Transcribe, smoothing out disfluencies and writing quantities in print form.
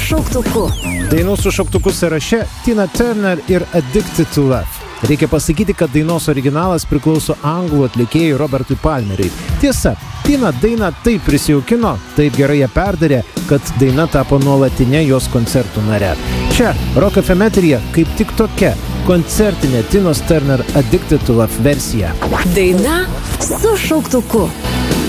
šauktuku. Dainų su šauktuku sąraše Tina Turner ir Addicted to Love. Reikia pasakyti, kad dainos originalas priklauso anglų atlikėjui Robertui Palmeriui. Tiesa, Tina dainą taip prisijaukino, taip gerai ją perdarė, kad daina tapo nuolatinė jos koncertų nare. Čia Rock FM eteryje kaip tik tokia koncertinė Tinos Turner Addicted to Love versija. Daina su šauktuku.